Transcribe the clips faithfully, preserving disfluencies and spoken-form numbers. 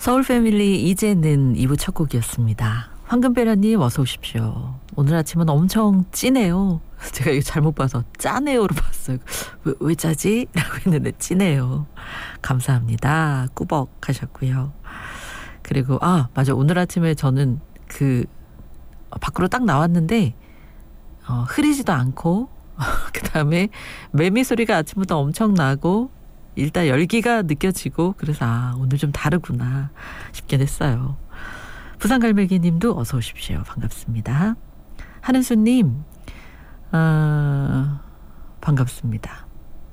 서울 패밀리 이제는 이 부 첫 곡이었습니다. 황금배라님 어서 오십시오. 오늘 아침은 엄청 찌네요. 제가 이거 잘못 봐서 짜네요로 봤어요. 왜, 왜 짜지? 라고 했는데 찌네요. 감사합니다. 꾸벅 하셨고요. 그리고 아 맞아, 오늘 아침에 저는 그 밖으로 딱 나왔는데 어, 흐리지도 않고 그 다음에 매미 소리가 아침부터 엄청 나고 일단 열기가 느껴지고 그래서 아 오늘 좀 다르구나 싶긴 했어요. 부산갈매기님도 어서 오십시오. 반갑습니다. 한은수님 어, 반갑습니다.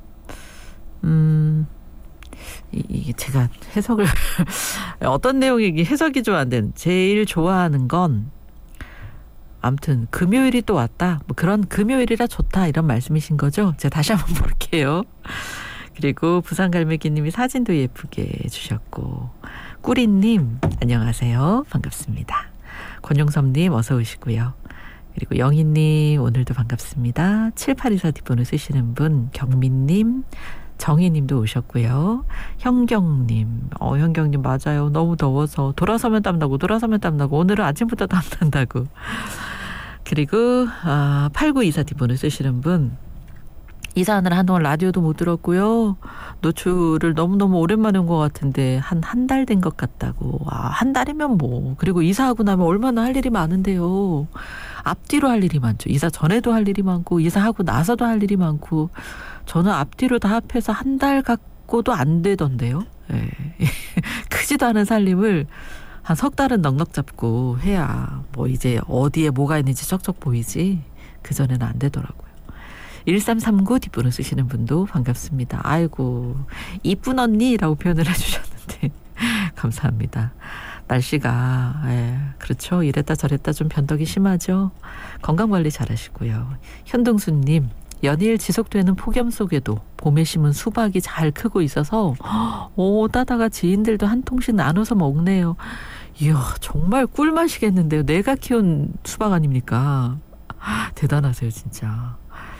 음 이게 제가 해석을 어떤 내용이 해석이 좀 안 된, 제일 좋아하는 건 아무튼 금요일이 또 왔다, 뭐 그런 금요일이라 좋다 이런 말씀이신 거죠? 제가 다시 한번 볼게요. 그리고 부산갈매기님이 사진도 예쁘게 주셨고, 꾸리님 안녕하세요. 반갑습니다. 권용섭님 어서 오시고요. 그리고 영희님 오늘도 반갑습니다. 칠팔이사 뒷번호 쓰시는 분 경민님, 정희님도 오셨고요. 현경님, 어 현경님 맞아요. 너무 더워서 돌아서면 땀나고 돌아서면 땀나고 오늘은 아침부터 땀난다고. 그리고 아, 팔구이사 뒷번호 쓰시는 분, 이사하느라 한동안 라디오도 못 들었고요. 노출을 너무너무 오랜만에 온 것 같은데 한 한 달 된 것 같다고. 아, 한 달이면 뭐. 그리고 이사하고 나면 얼마나 할 일이 많은데요. 앞뒤로 할 일이 많죠. 이사 전에도 할 일이 많고 이사하고 나서도 할 일이 많고 저는 앞뒤로 다 합해서 한 달 갖고도 안 되던데요. 네. 크지도 않은 살림을 한 석 달은 넉넉 잡고 해야 뭐 이제 어디에 뭐가 있는지 쩍쩍 보이지 그전에는 안 되더라고요. 일삼삼구 뒷번호 쓰시는 분도 반갑습니다. 아이고 이쁜 언니라고 표현을 해주셨는데 감사합니다. 날씨가 예, 그렇죠. 이랬다 저랬다 좀 변덕이 심하죠. 건강관리 잘하시고요. 현동수님, 연일 지속되는 폭염 속에도 봄에 심은 수박이 잘 크고 있어서 오 따다가 지인들도 한 통씩 나눠서 먹네요. 이야 정말 꿀맛이겠는데요. 내가 키운 수박 아닙니까? 대단하세요 진짜.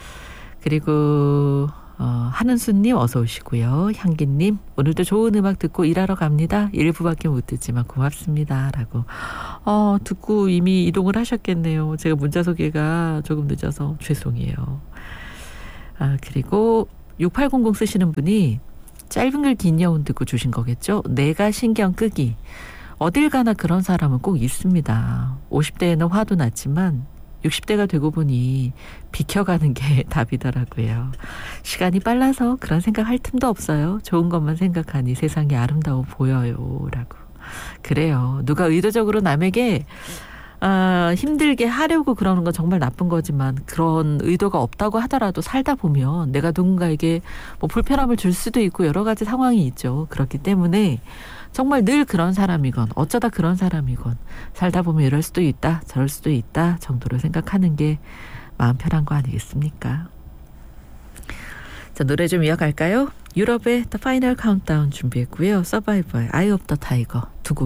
그리고 어, 한은수님 어서 오시고요. 향기님 오늘도 좋은 음악 듣고 일하러 갑니다. 일부밖에 못 듣지만 고맙습니다. 라고 어, 듣고 이미 이동을 하셨겠네요. 제가 문자 소개가 조금 늦어서 죄송해요. 아, 그리고 육팔공공 쓰시는 분이 짧은 글 긴 여운 듣고 주신 거겠죠. 내가 신경 끄기. 어딜 가나 그런 사람은 꼭 있습니다. 오십 대에는 화도 났지만 육십 대가 되고 보니 비켜가는 게 답이더라고요. 시간이 빨라서 그런 생각할 틈도 없어요. 좋은 것만 생각하니 세상이 아름다워 보여요. 라고. 그래요. 누가 의도적으로 남에게 아, 힘들게 하려고 그러는 건 정말 나쁜 거지만 그런 의도가 없다고 하더라도 살다 보면 내가 누군가에게 뭐 불편함을 줄 수도 있고 여러 가지 상황이 있죠. 그렇기 때문에 정말 늘 그런 사람이건 어쩌다 그런 사람이건 살다 보면 이럴 수도 있다 저럴 수도 있다 정도로 생각하는 게 마음 편한 거 아니겠습니까? 자, 노래 좀 이어갈까요? 유럽의 The Final Countdown 준비했고요. 서바이벌 아이 오브 더 타이거